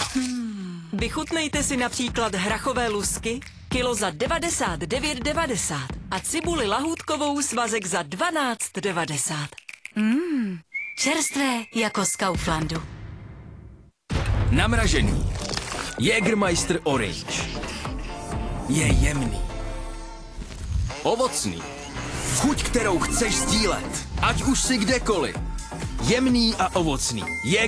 Vychutnejte si například hrachové lusky, kilo za 99,90 a cibuli lahůdkovou svazek za 12,90. Čerstvé jako z Kauflandu. Namražený. Jägermeister Orange. Je jemný. Ovocný. Chuť, kterou chceš sdílet. Ať už si kdekoliv. Jemný a ovocný.